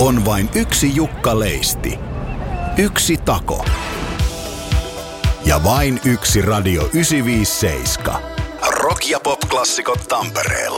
on vain yksi Jukka Leisti, yksi Tako ja vain yksi Radio 957. Rock- ja pop-klassikot Tampereella.